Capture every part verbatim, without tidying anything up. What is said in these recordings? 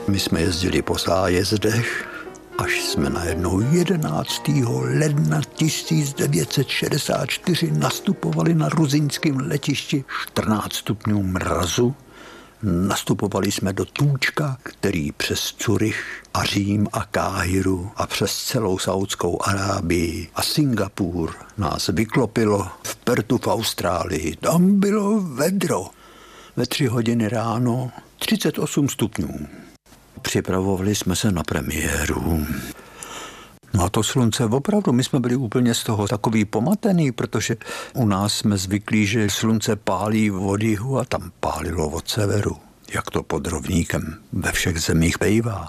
My jsme jezdili po zájezdech, až jsme najednou jedenáctého ledna tisíc devět set šedesát čtyři nastupovali na ruzyňském letišti, čtrnáct stupňů mrazu. Nastupovali jsme do Túčka, který přes Curych a Řím a Káhiru a přes celou Saudskou Arábii a Singapur nás vyklopilo v Pertu v Austrálii. Tam bylo vedro. Ve tři hodiny ráno třicet osm stupňů. Připravovali jsme se na premiéru. No a to slunce, opravdu, my jsme byli úplně z toho takový pomatený, protože u nás jsme zvyklí, že slunce pálí od jihu a tam pálilo od severu, jak to pod rovníkem ve všech zemích bývá.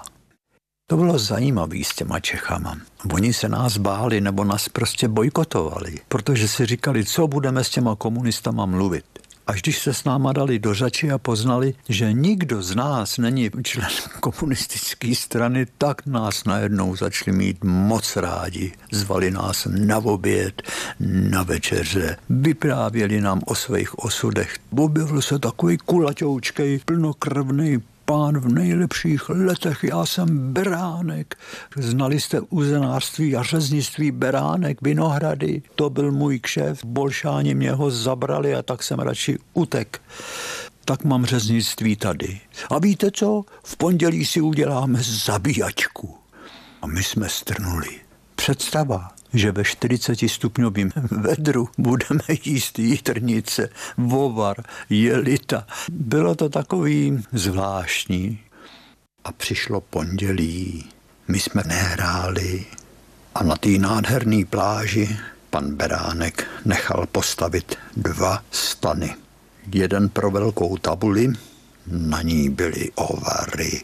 To bylo zajímavé s těma Čechama. Oni se nás báli nebo nás prostě bojkotovali, protože si říkali, co budeme s těma komunistama mluvit. Až když se s náma dali do řeči a poznali, že nikdo z nás není člen komunistické strany, tak nás najednou začali mít moc rádi. Zvali nás na oběd, na večeře, vyprávěli nám o svých osudech. Objevil se takový kulaťoučkej, plnokrevný pán v nejlepších letech, já jsem Beránek. Znali jste uzenářství a řeznictví Beránek, Vinohrady, to byl můj kšef, bolšáni mě ho zabrali a tak jsem radši utek. Tak mám řeznictví tady. A víte co? V pondělí si uděláme zabíjačku. A my jsme strnuli. Představa, že ve čtyřicetistupňovém vedru budeme jíst jitrnice, vovar, jelita. Bylo to takový zvláštní. A přišlo pondělí, my jsme nehráli a na té nádherné pláži pan Beránek nechal postavit dva stany. Jeden pro velkou tabuli, na ní byly ovary,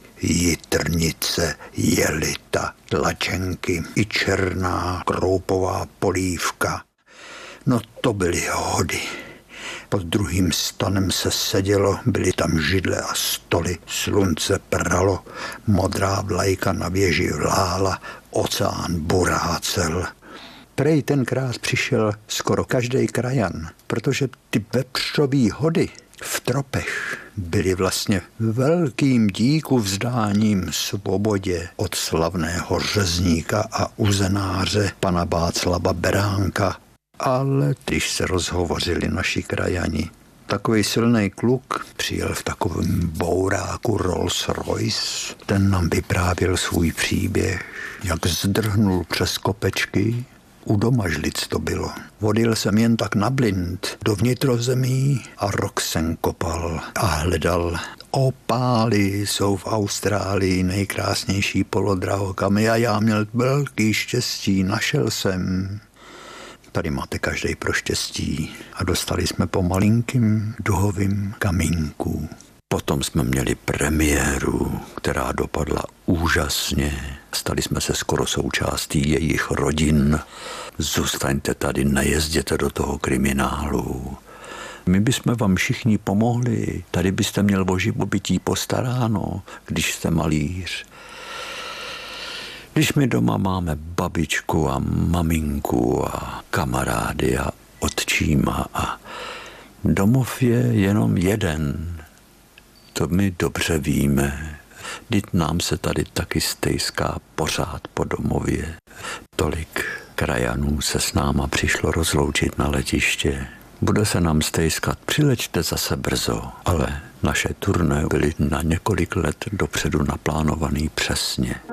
jitrnice, jelita, tlačenky i černá kroupová polívka. No to byly hody. Pod druhým stanem se sedělo, byly tam židle a stoly, slunce pralo, modrá vlajka na věži vlála, oceán burácel. Prej tenkrát přišel skoro každý krajan, protože ty vepřový hody v tropech byly vlastně velkým díku vzdáním svobodě od slavného řezníka a uzenáře pana Václava Beránka. Ale když se rozhovořili naši krajani, takový silný kluk přijel v takovém bouráku Rolls Royce. Ten nám vyprávěl svůj příběh, jak zdrhnul přes kopečky. U Domažlic to bylo. Vodil jsem jen tak na blind do vnitrozemí a rok jsem kopal a hledal. Opály jsou v Austrálii nejkrásnější polodrahokamy a já měl velký štěstí, našel jsem. Tady máte každej pro štěstí a dostali jsme po malinkým duhovým kamínku. Potom jsme měli premiéru, která dopadla úžasně. Stali jsme se skoro součástí jejich rodin. Zůstaňte tady, nejezděte do toho kriminálu. My bychom vám všichni pomohli. Tady byste měl o živobytí postaráno, když jste malíř. Když my doma máme babičku a maminku a kamarády a otčíma a domov je jenom jeden. To my dobře víme. Vždyť nám se tady taky stejská pořád po domově. Tolik krajanů se s náma přišlo rozloučit na letiště. Bude se nám stejskat, přileďte zase brzo, ale naše turné byly na několik let dopředu naplánovaný přesně.